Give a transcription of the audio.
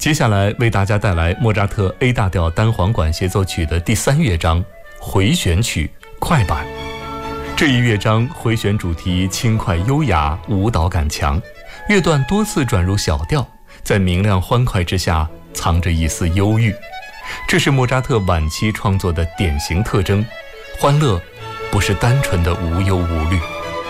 接下来为大家带来莫扎特 A 大调单簧管协奏曲的第3乐章回旋曲快板。这一乐章回旋主题轻快优雅，舞蹈感强，乐段多次转入小调，在明亮欢快之下藏着一丝忧郁。这是莫扎特晚期创作的典型特征，欢乐不是单纯的无忧无虑。